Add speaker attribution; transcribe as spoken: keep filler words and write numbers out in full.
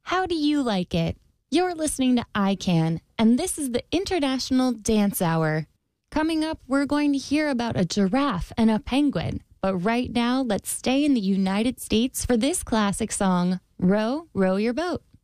Speaker 1: How do you like it? You're listening to I Can, and this is the International Dance Hour. Coming up, we're going to hear about a giraffe and a penguin. But right now, let's stay in the United States for this classic song, Row, Row Your Boat.